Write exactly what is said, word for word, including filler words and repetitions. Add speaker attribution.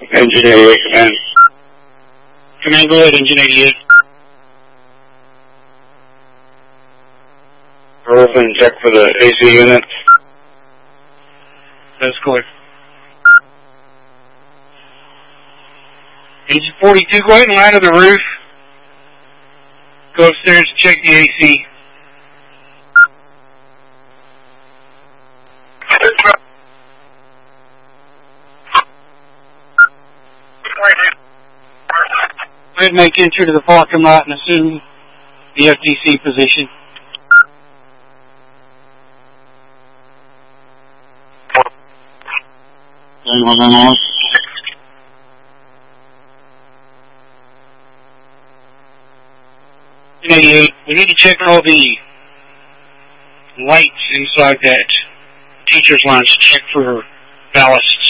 Speaker 1: Engine eighty-eight, command. Command, go ahead, engine eighty-eight. Open, check for the A C unit. That's clear. Engine forty-two, go ahead and line to the roof. Go upstairs and check the A C. Go ahead and make entry to the parking lot and assume the F T C position. eighty-eight, we need to check all the lights inside that teacher's lounge to check for ballast.